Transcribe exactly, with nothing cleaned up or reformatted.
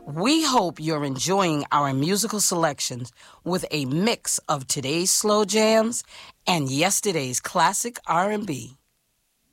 We hope you're enjoying our musical selections with a mix of today's slow jams and yesterday's classic R and B.